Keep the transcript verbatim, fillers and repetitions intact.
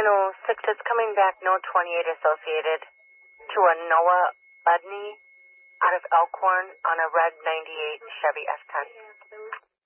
nine oh six, it's coming back, no twenty-eight associated, to a Noah Udney out of Elkhorn on a red ninety-eight Chevy F ten.